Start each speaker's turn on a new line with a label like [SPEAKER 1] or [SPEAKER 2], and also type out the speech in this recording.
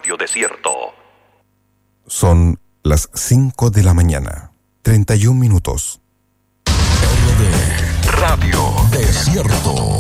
[SPEAKER 1] Radio Desierto.
[SPEAKER 2] Son las 5 de la mañana, 31 minutos.
[SPEAKER 1] Radio Desierto.